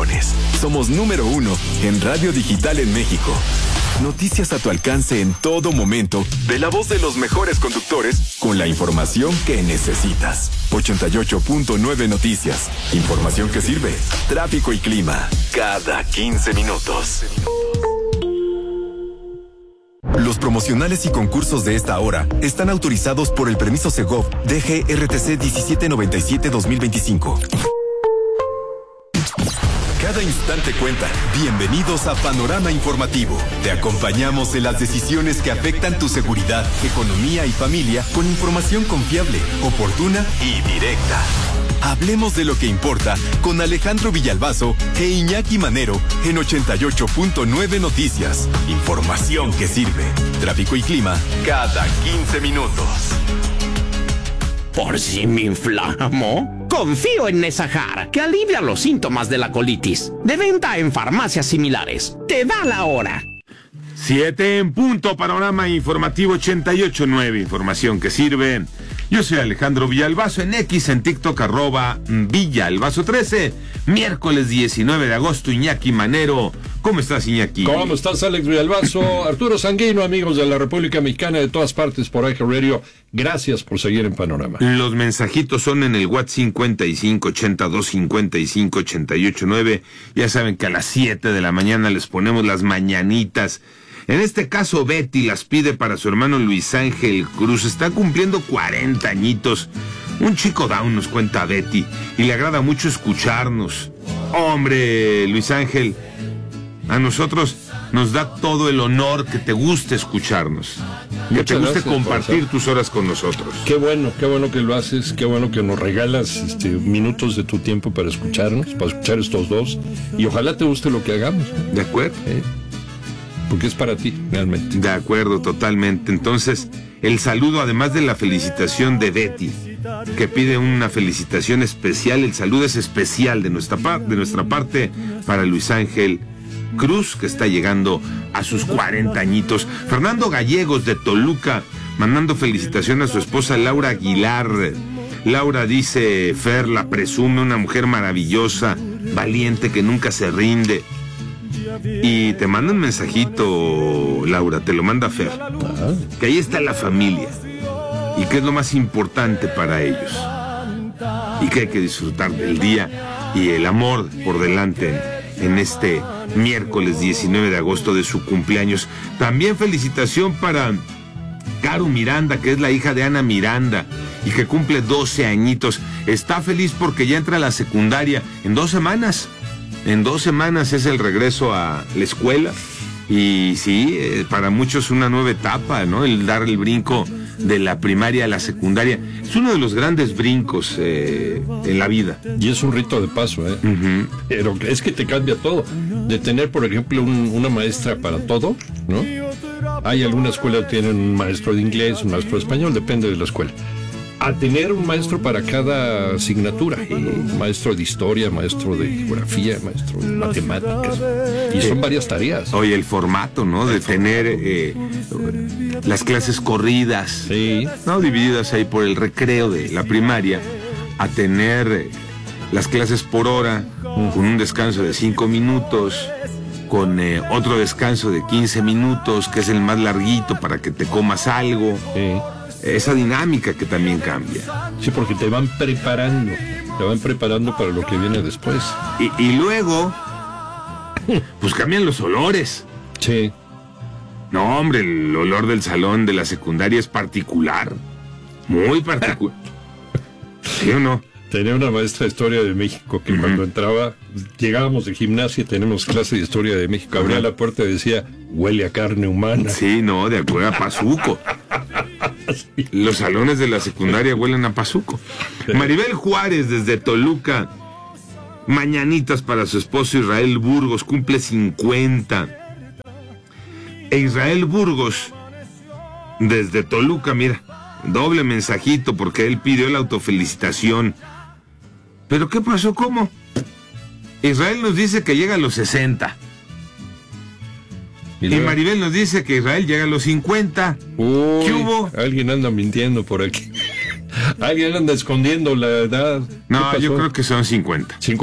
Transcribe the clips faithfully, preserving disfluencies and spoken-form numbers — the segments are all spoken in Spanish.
opiniones. Somos número uno en radio digital en México. Noticias a tu alcance en todo momento, de la voz de los mejores conductores, con la información que necesitas. ochenta y ocho punto nueve Noticias. Información que sirve. Tráfico y clima. Cada quince minutos. Los promocionales y concursos de esta hora están autorizados por el permiso Segov D G R T C diecisiete noventa y siete dos mil veinticinco. Cada instante cuenta. Bienvenidos a Panorama Informativo. Te acompañamos en las decisiones que afectan tu seguridad, economía y familia con información confiable, oportuna y directa. Hablemos de lo que importa con Alejandro Villalbazo e Iñaki Manero en ochenta y ocho punto nueve Noticias. Información que sirve. Tráfico y clima cada quince minutos. Por si me inflamo, confío en Nesajar, que alivia los síntomas de la colitis. De venta en farmacias similares. Te da la hora. Siete en punto, Panorama Informativo ochenta y ocho punto nueve, información que sirve. Yo soy Alejandro Villalbazo, en X, en TikTok, arroba Villalbazo trece. Miércoles diecinueve de agosto, Iñaki Manero. ¿Cómo estás, Iñaki? ¿Cómo estás, Alex Villalbazo? Arturo Sanguino, amigos de la República Mexicana, de todas partes por iHeartRadio. Gracias por seguir en Panorama. Los mensajitos son en el WhatsApp cincuenta y cinco, ochenta y dos, cincuenta y cinco, ochenta y ocho nueve. Ya saben que a las siete de la mañana les ponemos las mañanitas. En este caso, Betty las pide para su hermano Luis Ángel Cruz. Está cumpliendo cuarenta añitos. Un chico down, nos cuenta Betty, y le agrada mucho escucharnos. Hombre, Luis Ángel, a nosotros nos da todo el honor que te guste escucharnos. Que Muchas te guste gracias, compartir profesor. tus horas con nosotros. Qué bueno, qué bueno que lo haces, qué bueno que nos regalas este, minutos de tu tiempo para escucharnos, para escuchar estos dos, y ojalá te guste lo que hagamos, ¿no? ¿De acuerdo? ¿Eh? Porque es para ti, realmente. De acuerdo, totalmente. Entonces, el saludo, además de la felicitación de Betty, que pide una felicitación especial, el saludo es especial de nuestra, par- de nuestra parte para Luis Ángel Cruz, que está llegando a sus cuarenta añitos. Fernando Gallegos, de Toluca, mandando felicitación a su esposa Laura Aguilar. Laura dice: Fer la presume, una mujer maravillosa, valiente, que nunca se rinde. Y te manda un mensajito, Laura, te lo manda Fer, Ah, que ahí está la familia y que es lo más importante para ellos y que hay que disfrutar del día y el amor por delante en, en este miércoles diecinueve de agosto de su cumpleaños. También felicitación para Caro Miranda, que es la hija de Ana Miranda y que cumple doce añitos. Está feliz porque ya entra a la secundaria en dos semanas. En dos semanas es el regreso a la escuela y sí, eh, para muchos una nueva etapa, ¿no? El dar el brinco de la primaria a la secundaria. Es uno de los grandes brincos eh, en la vida. y es un rito de paso, ¿eh? Uh-huh. Pero es que te cambia todo. De tener, por ejemplo, un- una maestra para todo, ¿no? Hay algunas escuelas que tienen un maestro de inglés, un maestro de español, depende de la escuela. A tener un maestro para cada asignatura, un maestro de historia, maestro de geografía, maestro de matemáticas, y son varias tareas. Oye, el formato, ¿no? De tener eh, las clases corridas, Sí, ¿no? Divididas ahí por el recreo de la primaria, a tener eh, las clases por hora, con un descanso de cinco minutos, con eh, otro descanso de quince minutos, que es el más larguito para que te comas algo. sí, Esa dinámica que también cambia. sí, porque te van preparando, te van preparando para lo que viene después. Y, y luego, pues cambian los olores. Sí, No, hombre, el olor del salón de la secundaria es particular. Muy particular. ¿Sí o no? tenía una maestra de historia de México que Ujú. cuando entraba, llegábamos de gimnasia y tenemos clase de historia de México, abría la puerta y decía, huele a carne humana. Sí, no, de acuerdo a Pazuco. Los salones de la secundaria huelen a Pazuco. Maribel Juárez, desde Toluca. Mañanitas para su esposo Israel Burgos, cumple cincuenta. E Israel Burgos, desde Toluca, mira, doble mensajito porque él pidió la autofelicitación. ¿Pero qué pasó? ¿Cómo? Israel nos dice que llega a los sesenta. Y Y luego, Maribel nos dice que Israel llega a los cincuenta. uy, ¿Qué hubo? Alguien anda mintiendo por aquí. Alguien anda escondiendo la edad. ¿Qué No, pasó? yo creo que son cincuenta. cincuenta.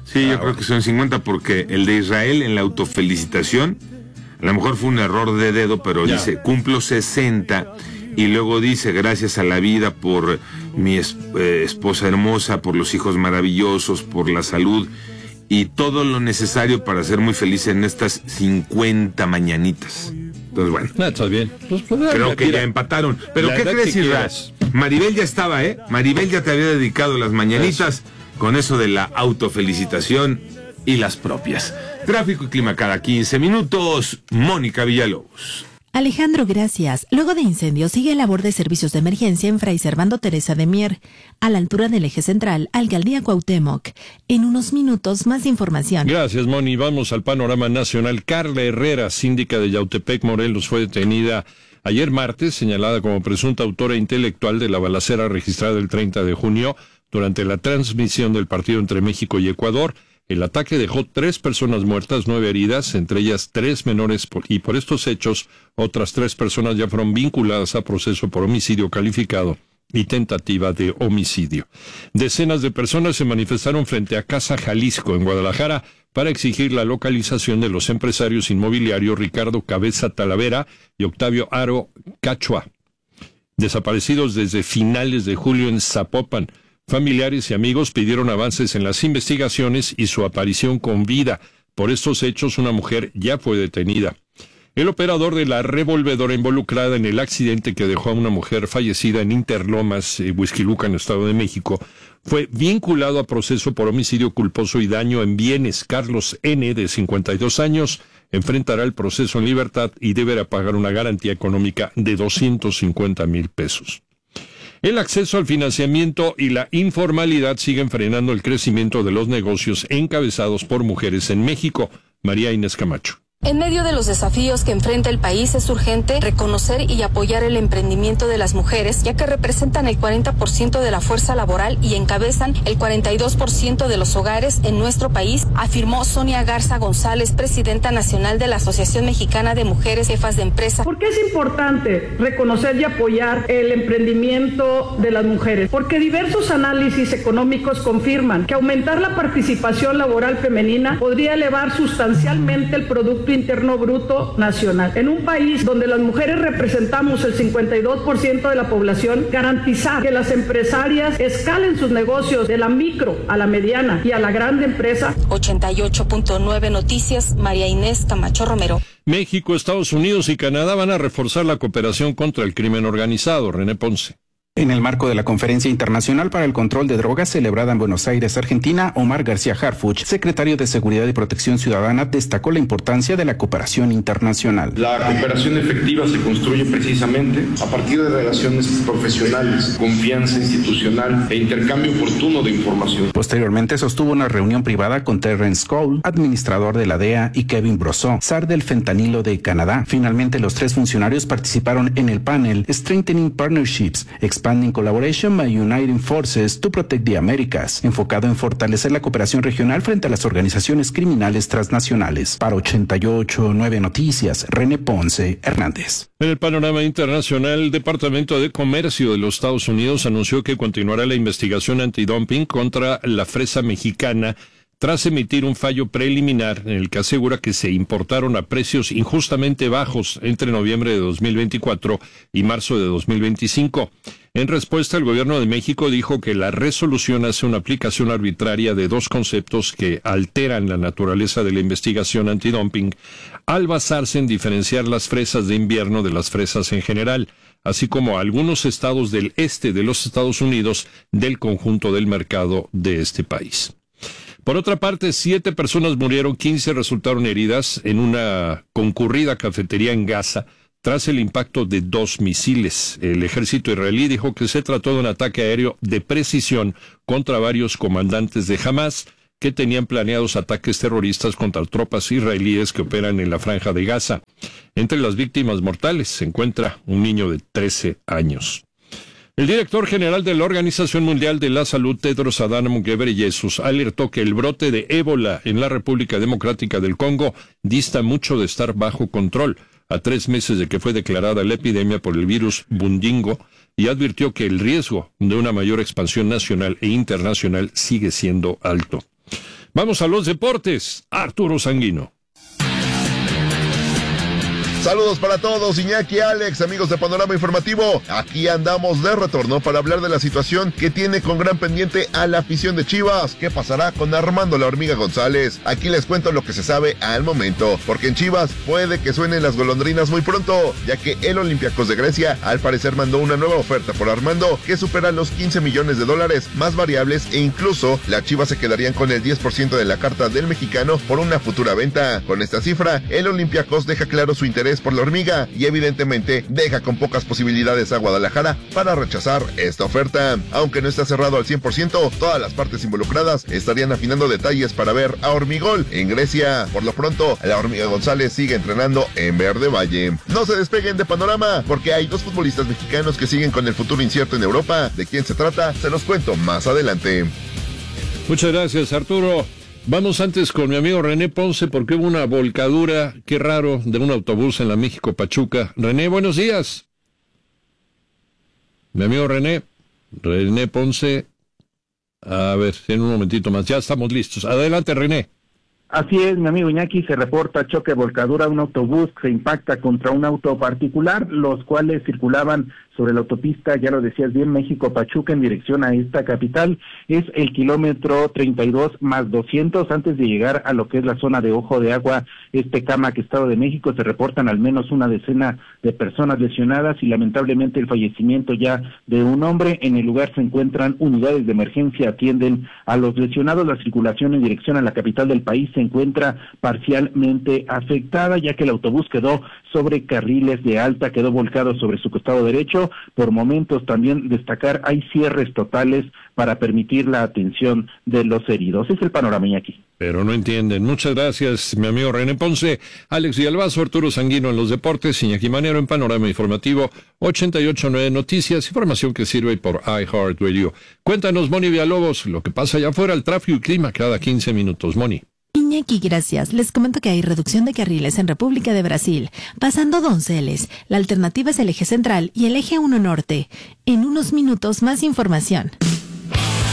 Sí, yo ah, creo bueno. que son cincuenta porque el de Israel en la autofelicitación, a lo mejor fue un error de dedo, pero ya. dice, cumplo sesenta, y luego dice, gracias a la vida por mi es, eh, esposa hermosa, por los hijos maravillosos, por la salud, y todo lo necesario para ser muy feliz en estas cincuenta mañanitas. Entonces, bueno. No, está bien. Pues, pues, creo que ya empataron. Pero, ¿qué crees, Isra? Maribel ya estaba, ¿eh? Maribel ya te había dedicado las mañanitas eso. Con eso de la autofelicitación y las propias. Tráfico y clima cada quince minutos. Mónica Villalobos. Alejandro, gracias. Luego de incendio sigue labor de servicios de emergencia en Fray Servando Teresa de Mier, a la altura del eje central, Alcaldía Cuauhtémoc. En unos minutos, más información. Gracias, Moni. Vamos al panorama nacional. Carla Herrera, síndica de Yautepec, Morelos, fue detenida ayer martes, señalada como presunta autora intelectual de la balacera registrada el treinta de junio durante la transmisión del partido entre México y Ecuador. El ataque dejó tres personas muertas, nueve heridas, entre ellas tres menores, y por estos hechos, otras tres personas ya fueron vinculadas a proceso por homicidio calificado y tentativa de homicidio. Decenas de personas se manifestaron frente a Casa Jalisco, en Guadalajara, para exigir la localización de los empresarios inmobiliarios Ricardo Cabeza Talavera y Octavio Aro Cachua, desaparecidos desde finales de julio en Zapopan. Familiares y amigos pidieron avances en las investigaciones y su aparición con vida. Por estos hechos, una mujer ya fue detenida. El operador de la revolvedora involucrada en el accidente que dejó a una mujer fallecida en Interlomas, eh, Huixquilucan, Estado de México, fue vinculado a proceso por homicidio culposo y daño en bienes. Carlos N., de cincuenta y dos años, enfrentará el proceso en libertad y deberá pagar una garantía económica de doscientos cincuenta mil pesos. El acceso al financiamiento y la informalidad siguen frenando el crecimiento de los negocios encabezados por mujeres en México. María Inés Camacho. En medio de los desafíos que enfrenta el país, es urgente reconocer y apoyar el emprendimiento de las mujeres, ya que representan el cuarenta por ciento de la fuerza laboral y encabezan el cuarenta y dos por ciento de los hogares en nuestro país, afirmó Sonia Garza González, presidenta nacional de la Asociación Mexicana de Mujeres Jefas de Empresa. ¿Por qué es importante reconocer y apoyar el emprendimiento de las mujeres? Porque diversos análisis económicos confirman que aumentar la participación laboral femenina podría elevar sustancialmente el producto Interno Bruto Nacional. En un país donde las mujeres representamos el cincuenta y dos por ciento de la población, garantizar que las empresarias escalen sus negocios de la micro a la mediana y a la grande empresa. ochenta y ocho punto nueve Noticias, María Inés Camacho Romero. México, Estados Unidos y Canadá van a reforzar la cooperación contra el crimen organizado. René Ponce. En el marco de la Conferencia Internacional para el Control de Drogas celebrada en Buenos Aires, Argentina, Omar García Harfuch, secretario de Seguridad y Protección Ciudadana, destacó la importancia de la cooperación internacional. La cooperación efectiva se construye precisamente a partir de relaciones profesionales, confianza institucional e intercambio oportuno de información. Posteriormente sostuvo una reunión privada con Terrence Cole, administrador de la D E A, y Kevin Brosseau, zar del fentanilo de Canadá. Finalmente, los tres funcionarios participaron en el panel Strengthening Partnerships, Expanding Collaboration by Uniting Forces to Protect the Americas, enfocado en fortalecer la cooperación regional frente a las organizaciones criminales transnacionales. Para ochenta y ocho punto nueve Noticias, René Ponce Hernández. En el panorama internacional, el Departamento de Comercio de los Estados Unidos anunció que continuará la investigación antidumping contra la fresa mexicana tras emitir un fallo preliminar en el que asegura que se importaron a precios injustamente bajos entre noviembre de dos mil veinticuatro y marzo de dos mil veinticinco. En respuesta, el gobierno de México dijo que la resolución hace una aplicación arbitraria de dos conceptos que alteran la naturaleza de la investigación antidumping al basarse en diferenciar las fresas de invierno de las fresas en general, así como algunos estados del este de los Estados Unidos del conjunto del mercado de este país. Por otra parte, siete personas murieron, quince resultaron heridas en una concurrida cafetería en Gaza tras el impacto de dos misiles. El ejército israelí dijo que se trató de un ataque aéreo de precisión contra varios comandantes de Hamas que tenían planeados ataques terroristas contra tropas israelíes que operan en la franja de Gaza. Entre las víctimas mortales se encuentra un niño de trece años. El director general de la Organización Mundial de la Salud, Tedros Adhanom Ghebreyesus, alertó que el brote de ébola en la República Democrática del Congo dista mucho de estar bajo control, a tres meses de que fue declarada la epidemia por el virus Bundingo, y advirtió que el riesgo de una mayor expansión nacional e internacional sigue siendo alto. Vamos a los deportes. Arturo Sanguino. Saludos para todos, Iñaki, Alex, amigos de Panorama Informativo. Aquí andamos de retorno para hablar de la situación que tiene con gran pendiente a la afición de Chivas. ¿Qué pasará con Armando la Hormiga González? Aquí les cuento lo que se sabe al momento, porque en Chivas puede que suenen las golondrinas muy pronto, ya que el Olympiacos de Grecia al parecer mandó una nueva oferta por Armando que supera los quince millones de dólares más variables, e incluso las Chivas se quedarían con el diez por ciento de la carta del mexicano por una futura venta. Con esta cifra, el Olympiacos deja claro su interés por la Hormiga y evidentemente deja con pocas posibilidades a Guadalajara para rechazar esta oferta. Aunque no está cerrado al cien por ciento, todas las partes involucradas estarían afinando detalles para ver a Hormigol en Grecia. Por lo pronto, la Hormiga González sigue entrenando en Verde Valle. No se despeguen de Panorama, porque hay dos futbolistas mexicanos que siguen con el futuro incierto en Europa. ¿De quién se trata? Se los cuento más adelante. Muchas gracias, Arturo. Vamos antes con mi amigo René Ponce, porque hubo una volcadura, qué raro, de un autobús en la México Pachuca. René, buenos días. Mi amigo René, René Ponce. A ver, en un momentito más, ya estamos listos. Adelante, René. Así es, mi amigo Iñaki, se reporta choque volcadura, un autobús que se impacta contra un auto particular, los cuales circulaban sobre la autopista, ya lo decías bien, México-Pachuca en dirección a esta capital. Es el kilómetro treinta y dos más doscientos antes de llegar a lo que es la zona de Ojo de Agua, este Cámac, Estado de México. Se reportan al menos una decena de personas lesionadas y lamentablemente el fallecimiento ya de un hombre. En el lugar se encuentran unidades de emergencia, atienden a los lesionados. La circulación en dirección a la capital del país se encuentra parcialmente afectada, ya que el autobús quedó sobre carriles de alta, quedó volcado sobre su costado derecho. Por momentos también destacar, hay cierres totales para permitir la atención de los heridos. Es el panorama aquí. Pero no entienden. Muchas gracias, mi amigo René Ponce. Alex Villalbazo, Arturo Sanguino en los deportes, Iñaki Manero en Panorama Informativo, ochenta y ocho punto nueve Noticias, información que sirve por iHeartRadio. Cuéntanos, Moni Villalobos, lo que pasa allá afuera, el tráfico y clima cada quince minutos. Moni. Iñaki, gracias. Les comento que hay reducción de carriles en República de Brasil, pasando Donceles. La alternativa es el eje central y el eje uno norte. En unos minutos más información.